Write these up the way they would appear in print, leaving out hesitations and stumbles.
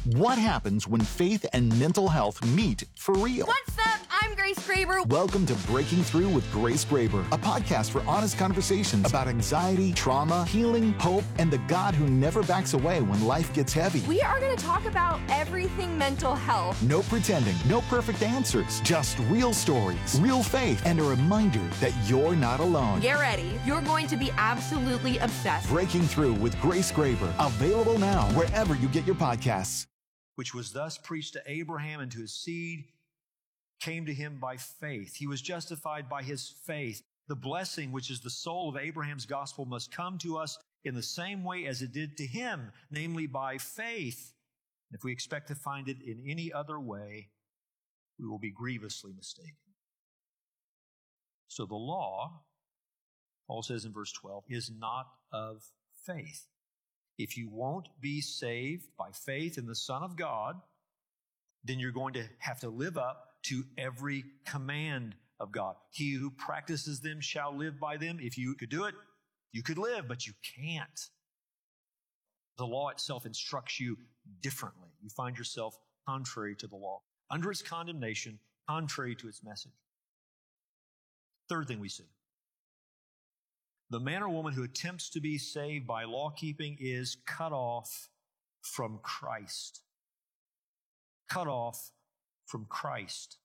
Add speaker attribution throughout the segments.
Speaker 1: What happens when faith and mental health meet for real?
Speaker 2: What's up? I'm Grace Graber.
Speaker 1: Welcome to Breaking Through with Grace Graber, a podcast for honest conversations about anxiety, trauma, healing, hope, and the God who never backs away when life gets heavy.
Speaker 2: We are going to talk about everything mental health.
Speaker 1: No pretending, no perfect answers, just real stories, real faith, and a reminder that you're not alone.
Speaker 2: Get ready. You're going to be absolutely obsessed.
Speaker 1: Breaking Through with Grace Graber, available now wherever you get your podcasts.
Speaker 3: Which was thus preached to Abraham and to his seed, came to him by faith. He was justified by his faith. The blessing, which is the soul of Abraham's gospel, must come to us in the same way as it did to him, namely by faith. If we expect to find it in any other way, we will be grievously mistaken. So the law, Paul says in verse 12, is not of faith. If you won't be saved by faith in the Son of God, then you're going to have to live up to every command of God. He who practices them shall live by them. If you could do it, you could live, but you can't. The law itself instructs you differently. You find yourself contrary to the law, under its condemnation, contrary to its message. Third thing we see. The man or woman who attempts to be saved by law keeping is cut off from Christ. Cut off from Christ.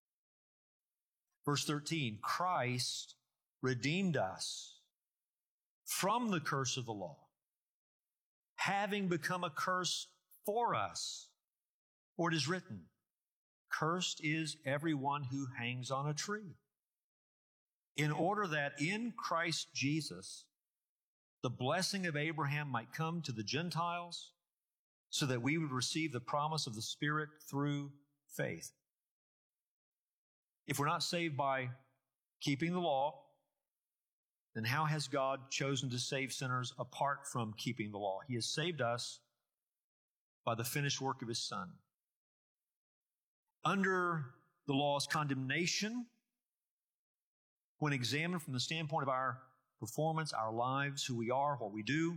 Speaker 3: Verse 13, Christ redeemed us from the curse of the law, having become a curse for us. For it is written, cursed is everyone who hangs on a tree, in order that in Christ Jesus, the blessing of Abraham might come to the Gentiles, so that we would receive the promise of the Spirit through faith. If we're not saved by keeping the law, then how has God chosen to save sinners apart from keeping the law? He has saved us by the finished work of His Son. Under the law's condemnation, when examined from the standpoint of our performance, our lives, who we are, what we do,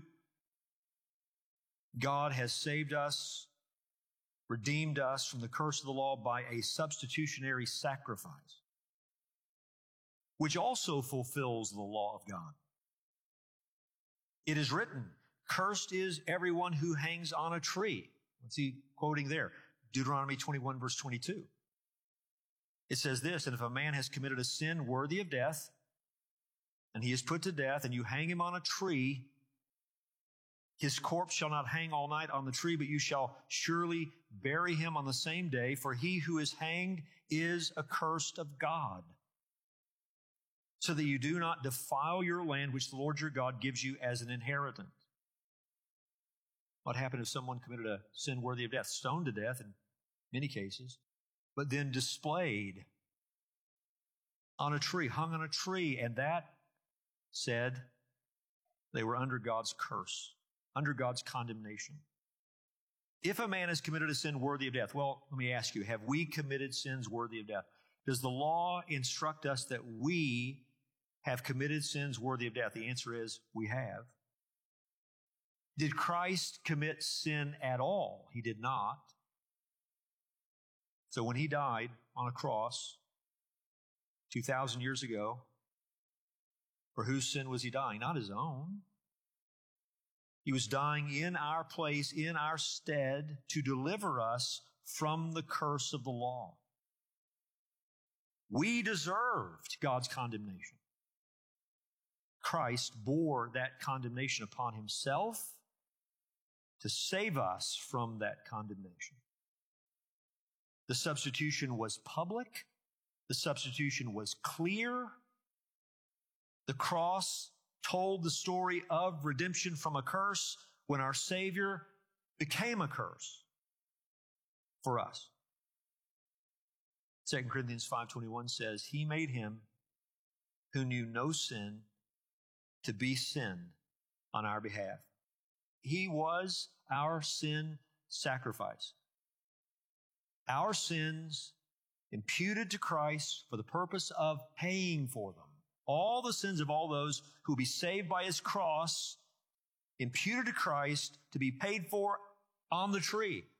Speaker 3: God has saved us, redeemed us from the curse of the law by a substitutionary sacrifice, which also fulfills the law of God. It is written, cursed is everyone who hangs on a tree. What's he quoting there? Deuteronomy 21, verse 22. It says this, and if a man has committed a sin worthy of death, and he is put to death, and you hang him on a tree, his corpse shall not hang all night on the tree, but you shall surely bury him on the same day, for he who is hanged is accursed of God, so that you do not defile your land, which the Lord your God gives you as an inheritance. What happened if someone committed a sin worthy of death? Stoned to death in many cases, but then displayed on a tree, hung on a tree, and that said they were under God's curse, under God's condemnation. If a man has committed a sin worthy of death, well, let me ask you, have we committed sins worthy of death? Does the law instruct us that we have committed sins worthy of death? The answer is we have. Did Christ commit sin at all? He did not. So when He died on a cross 2,000 years ago, for whose sin was He dying? Not His own. He was dying in our place, in our stead, to deliver us from the curse of the law. We deserved God's condemnation. Christ bore that condemnation upon Himself to save us from that condemnation. The substitution was public. The substitution was clear. The cross told the story of redemption from a curse when our Savior became a curse for us. 2 Corinthians 5:21 says, He made Him who knew no sin to be sin on our behalf. He was our sin sacrifice. Our sins imputed to Christ for the purpose of paying for them. All the sins of all those who will be saved by His cross, imputed to Christ to be paid for on the tree.